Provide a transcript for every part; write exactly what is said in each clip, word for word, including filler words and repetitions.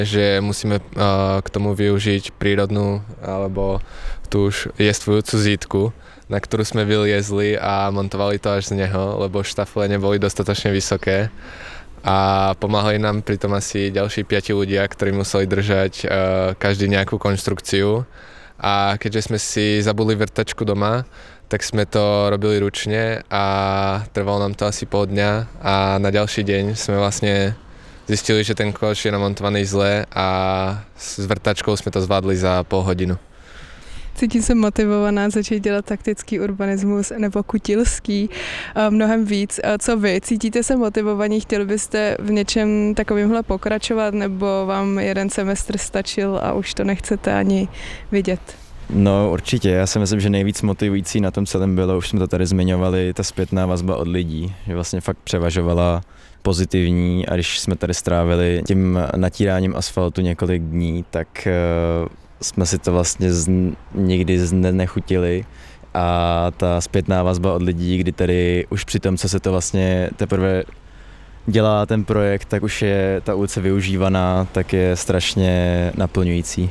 že musíme k tomu využiť prírodnú alebo tú už jestvujúcu zítku, na ktorú sme vyliezli a montovali to až z neho, lebo štafle neboli dostatočne vysoké. A pomáhali nám pritom asi ďalší piati ľudia, ktorí museli držať každý nejakú konštrukciu. A keďže sme si zabudli vrtačku doma, tak sme to robili ručne a trvalo nám to asi pol dňa a na ďalší deň sme vlastne zistili, že ten koš je namontovaný zle a s vrtačkou jsme to zvládli za půl hodinu. Cítím se motivovaná začít dělat taktický urbanismus nebo kutilský mnohem víc. Co vy? Cítíte se motivovaní? Chtěli byste v něčem takovýmhle pokračovat nebo vám jeden semestr stačil a už to nechcete ani vidět? No určitě, já si myslím, že nejvíc motivující na tom celém bylo, už jsme to tady zmiňovali, ta zpětná vazba od lidí, že vlastně fakt převažovala pozitivní a když jsme tady strávili tím natíráním asfaltu několik dní, tak uh, jsme si to vlastně z, nikdy znechutili a ta zpětná vazba od lidí, kdy tady už při tom, co se to vlastně teprve dělá ten projekt, tak už je ta ulice využívaná, tak je strašně naplňující.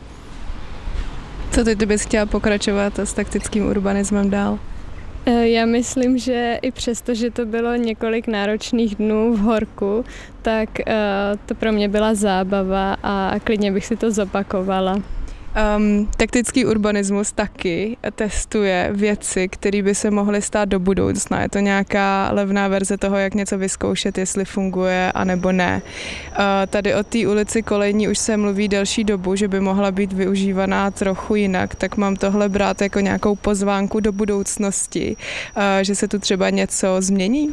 Co ty, ty bys chtěla pokračovat s taktickým urbanismem dál? Já myslím, že i přesto, že to bylo několik náročných dnů v horku, tak to pro mě byla zábava a klidně bych si to zopakovala. Um, taktický urbanismus taky testuje věci, které by se mohly stát do budoucna. Je to nějaká levná verze toho, jak něco vyzkoušet, jestli funguje, anebo ne. Uh, tady o té ulici Kolejní už se mluví delší dobu, že by mohla být využívaná trochu jinak, tak mám tohle brát jako nějakou pozvánku do budoucnosti, uh, že se tu třeba něco změní?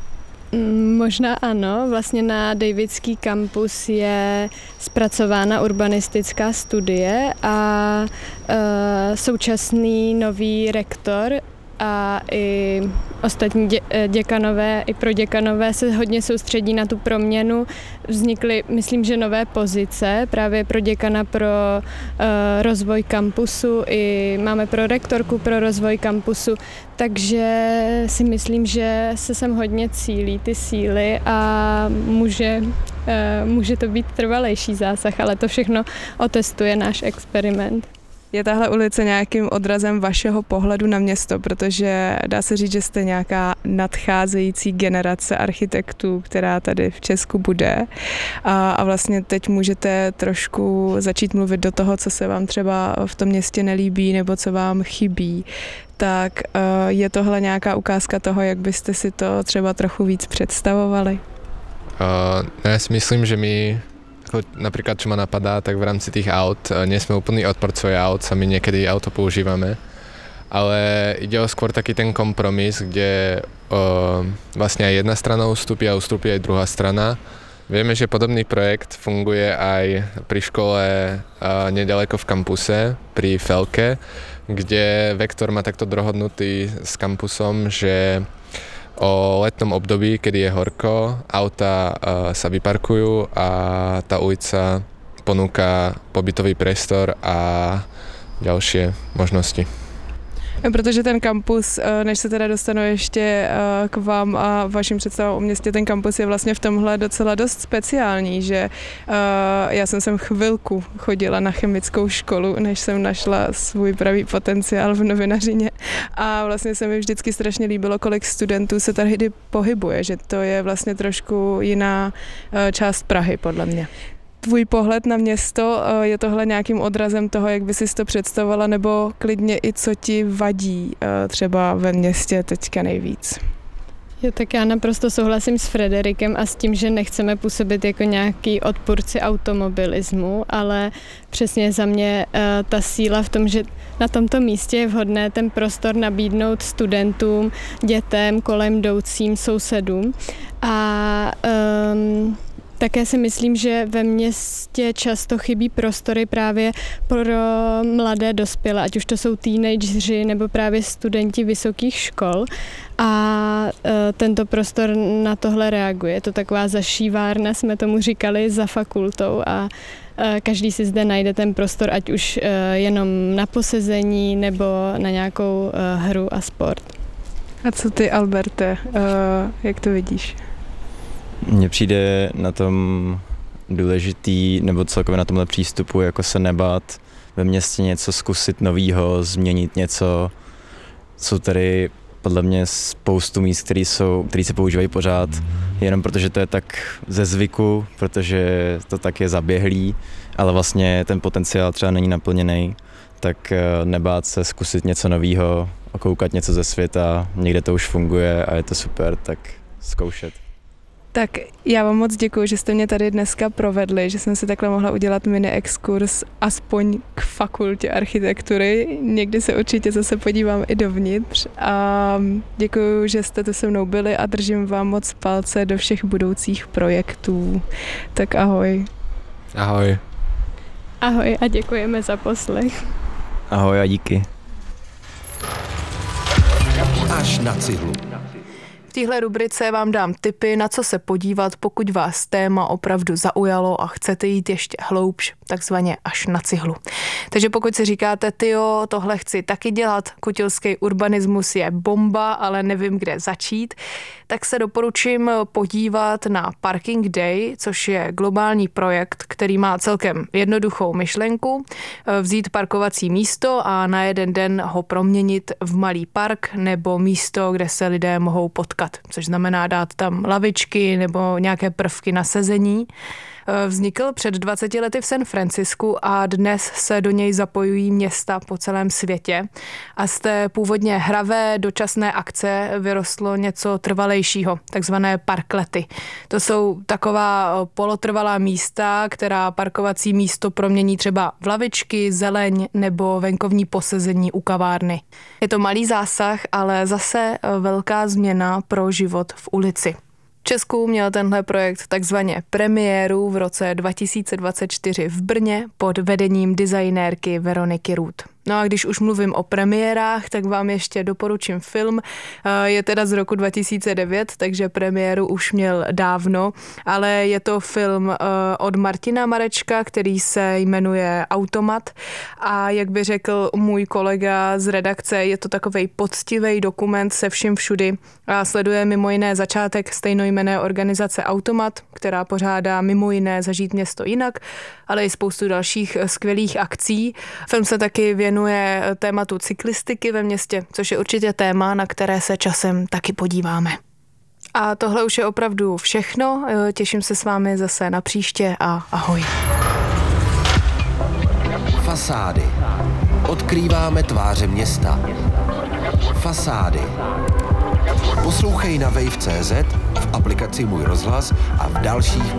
Možná ano, vlastně na Davidský kampus je zpracována urbanistická studie a e, současný nový rektor a i ostatní dě, děkanové i proděkanové se hodně soustředí na tu proměnu. Vznikly, myslím, že nové pozice právě pro děkana pro uh, rozvoj kampusu i máme pro rektorku pro rozvoj kampusu, takže si myslím, že se sem hodně cílí ty síly a může, uh, může to být trvalejší zásah, ale to všechno otestuje náš experiment. Je tahle ulice nějakým odrazem vašeho pohledu na město, protože dá se říct, že jste nějaká nadcházející generace architektů, která tady v Česku bude a, a vlastně teď můžete trošku začít mluvit do toho, co se vám třeba v tom městě nelíbí nebo co vám chybí. Tak je tohle nějaká ukázka toho, jak byste si to třeba trochu víc představovali? Uh, já si myslím, že my napríklad, čo ma napadá, tak v rámci tých aut nie sme úplný odporcovia aut, sami niekedy auto používame, ale ide o skôr taký ten kompromis, kde o, vlastne aj jedna strana ustúpi a ustúpi aj druhá strana. Vieme, že podobný projekt funguje aj pri škole nedaleko v kampuse, pri Felke, kde Vektor má takto dohodnutý s kampusom, že o letnom období, kedy je horko, auta uh, sa vyparkujú a tá ulica ponúka pobytový priestor a ďalšie možnosti. Protože ten kampus, než se teda dostanu ještě k vám a vašim představám o městě, ten kampus je vlastně v tomhle docela dost speciální, že já jsem sem chvilku chodila na chemickou školu, než jsem našla svůj pravý potenciál v novinařině a vlastně se mi vždycky strašně líbilo, kolik studentů se tady pohybuje, že to je vlastně trošku jiná část Prahy podle mě. Tvůj pohled na město, je tohle nějakým odrazem toho, jak bys si to představovala, nebo klidně i co ti vadí třeba ve městě teďka nejvíc? Jo, tak já naprosto souhlasím s Frederikem a s tím, že nechceme působit jako nějaký odpůrci automobilismu, ale přesně za mě uh, ta síla v tom, že na tomto místě je vhodné ten prostor nabídnout studentům, dětem, kolem jdoucím, sousedům a um, také si myslím, že ve městě často chybí prostory právě pro mladé dospělé, ať už to jsou teenageři nebo právě studenti vysokých škol. A e, tento prostor na tohle reaguje. Je to taková zašívárna, jsme tomu říkali, za fakultou a e, každý si zde najde ten prostor, ať už e, jenom na posezení nebo na nějakou e, hru a sport. A co ty, Alberte, e, jak to vidíš? Mně přijde na tom důležitý, nebo celkově na tomhle přístupu, jako se nebát ve městě něco zkusit novýho, změnit něco. Jsou tady podle mě spoustu míst, které jsou, které se používají pořád, jenom protože to je tak ze zvyku, protože to tak je zaběhlý, ale vlastně ten potenciál třeba není naplněný, tak nebát se zkusit něco novýho, okoukat něco ze světa, někde to už funguje a je to super, tak zkoušet. Tak já vám moc děkuji, že jste mě tady dneska provedli, že jsem si takhle mohla udělat mini exkurs aspoň k fakultě architektury. Někdy se určitě zase podívám i dovnitř a děkuji, že jste tu se mnou byli a držím vám moc palce do všech budoucích projektů. Tak ahoj. Ahoj. Ahoj a děkujeme za poslech. Ahoj a díky. Až na cihlu. V téhle rubrice vám dám tipy, na co se podívat, pokud vás téma opravdu zaujalo a chcete jít ještě hloubš, takzvaně až na cihlu. Takže pokud si říkáte, tyjo, tohle chci taky dělat, kutilský urbanismus je bomba, ale nevím, kde začít, tak se doporučím podívat na Parking Day, což je globální projekt, který má celkem jednoduchou myšlenku, vzít parkovací místo a na jeden den ho proměnit v malý park nebo místo, kde se lidé mohou potkat, což znamená dát tam lavičky nebo nějaké prvky na sezení. Vznikl před dvaceti lety v San Francisku a dnes se do něj zapojují města po celém světě. A z té původně hravé dočasné akce vyrostlo něco trvalejšího, takzvané parklety. To jsou taková polotrvalá místa, která parkovací místo promění třeba v lavičky, zeleň nebo venkovní posezení u kavárny. Je to malý zásah, ale zase velká změna pro život v ulici. V Česku měl tenhle projekt takzvaně premiéru v roce dva tisíce dvacet čtyři v Brně pod vedením designérky Veroniky Růd. No a když už mluvím o premiérách, tak vám ještě doporučím film. Je teda z roku dva tisíce devět, takže premiéru už měl dávno, ale je to film od Martina Marečka, který se jmenuje Automat a jak by řekl můj kolega z redakce, je to takovej poctivý dokument se vším všudy a sleduje mimo jiné začátek stejnojmenné organizace Automat, která pořádá mimo jiné Zažít město jinak, ale i spoustu dalších skvělých akcí. Film se taky věnuje tématu cyklistiky ve městě, což je určitě téma, na které se časem taky podíváme. A tohle už je opravdu všechno. Těším se s vámi zase na příště a ahoj. Fasády. Odkrýváme tváře města. Fasády. Poslouchej na wave tečka cé zet, v aplikaci Můj rozhlas a v dalších